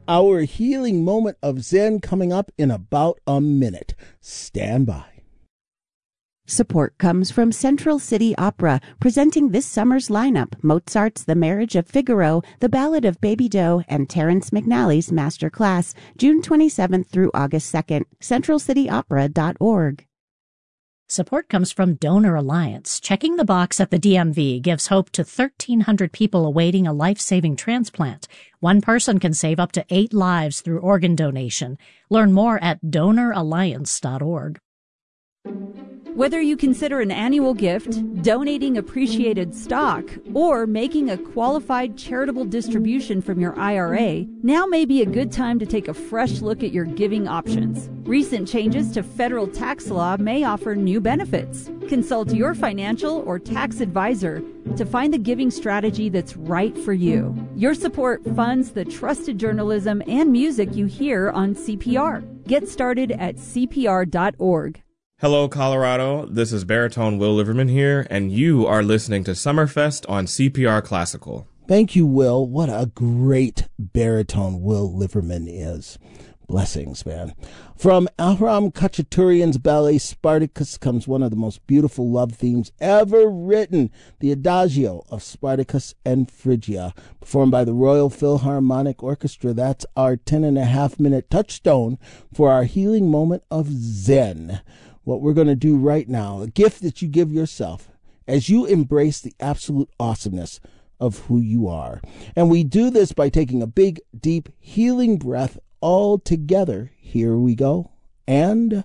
Our healing moment of Zen coming up in about a minute. Stand by. Support comes from Central City Opera, presenting this summer's lineup: Mozart's The Marriage of Figaro, The Ballad of Baby Doe, and Terrence McNally's Master Class, June 27th through August 2nd. CentralCityOpera.org. Support comes from Donor Alliance. Checking the box at the DMV gives hope to 1,300 people awaiting a life-saving transplant. One person can save up to 8 lives through organ donation. Learn more at DonorAlliance.org. Whether you consider an annual gift, donating appreciated stock, or making a qualified charitable distribution from your IRA, now may be a good time to take a fresh look at your giving options. Recent changes to federal tax law may offer new benefits. Consult your financial or tax advisor to find the giving strategy that's right for you. Your support funds the trusted journalism and music you hear on CPR. Get started at CPR.org. Hello, Colorado. This is baritone Will Liverman here, and you are listening to Summerfest on CPR Classical. Thank you, Will. What a great baritone Will Liverman is. Blessings, man. From Aram Khachaturian's ballet Spartacus comes one of the most beautiful love themes ever written, the Adagio of Spartacus and Phrygia, performed by the Royal Philharmonic Orchestra. That's our 10.5-minute touchstone for our healing moment of Zen. What we're going to do right now, a gift that you give yourself as you embrace the absolute awesomeness of who you are. And we do this by taking a big, deep, healing breath all together. Here we go. And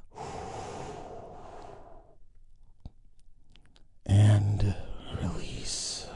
release.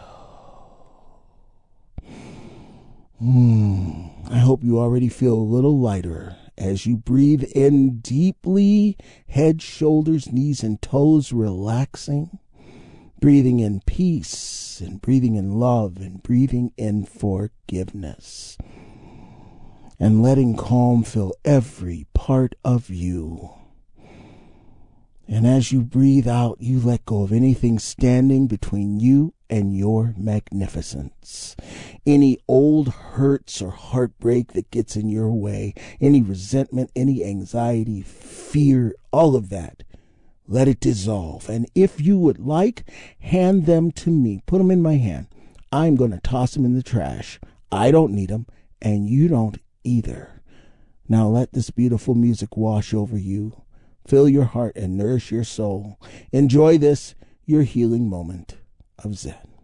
I hope you already feel a little lighter as you breathe in deeply, head, shoulders, knees, and toes relaxing. Breathing in peace, and breathing in love, and breathing in forgiveness. And letting calm fill every part of you. And as you breathe out, you let go of anything standing between you and your magnificence. Any old hurts or heartbreak that gets in your way, any resentment, any anxiety, fear, all of that, let it dissolve. And if you would like, hand them to me. Put them in my hand. I'm going to toss them in the trash. I don't need them, and you don't either. Now let this beautiful music wash over you, fill your heart, and nourish your soul. Enjoy this, your healing moment of Zen.